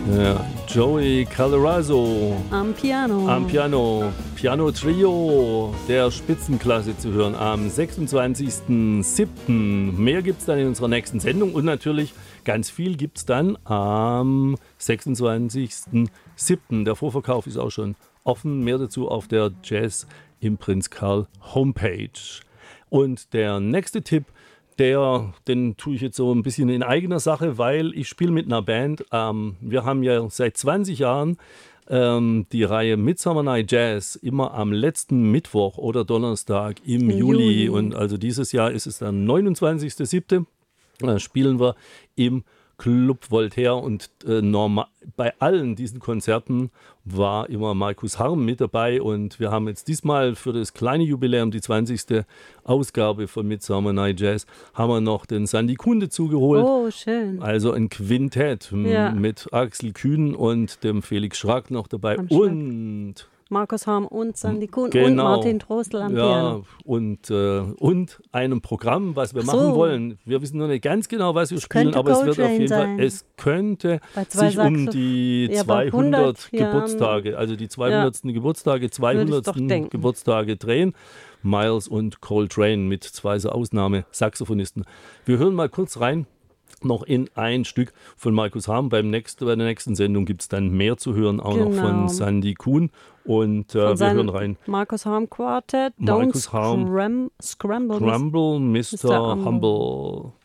Ja, Joey Calderazzo Am Piano. am Piano. Piano Trio der Spitzenklasse zu hören am 26.07. Mehr gibt es dann in unserer nächsten Sendung und natürlich ganz viel gibt es dann am 26.07. Der Vorverkauf ist auch schon offen. Mehr dazu auf der Jazz im Prinz Karl Homepage. Und der nächste Tipp, den tue ich jetzt so ein bisschen in eigener Sache, weil ich spiele mit einer Band. Wir haben ja seit 20 Jahren die Reihe Midsummer Night Jazz immer am letzten Mittwoch oder Donnerstag im Juli. Und also dieses Jahr ist es dann 29.07. Spielen wir im Club Voltaire und bei allen diesen Konzerten war immer Markus Harm mit dabei und wir haben jetzt diesmal für das kleine Jubiläum, die 20. Ausgabe von Midsummer Night Jazz, haben wir noch den Sandy Kuhn dazugeholt. Oh, schön. Also ein Quintett mit Axel Kühn und dem Felix Schrack noch dabei und Markus Harm und Sandy Kuhn und genau. Martin Trostel am Piano. Und einem Programm, was wir machen wollen. Wir wissen noch nicht ganz genau, was wir spielen, aber es wird auf jeden Fall, es könnte sich um die 200 Geburtstage, also die 200. Geburtstage, 200. Geburtstage drehen. Miles und Coltrane mit zwei so Ausnahme-Saxophonisten. Wir hören mal kurz rein. Noch in ein Stück von Markus Harm. Bei der nächsten Sendung gibt es dann mehr zu hören, auch noch von Sandy Kuhn. Und wir hören rein. Markus Harm Quartet, Markus Don't Harm, Scramble, Mr. Humble.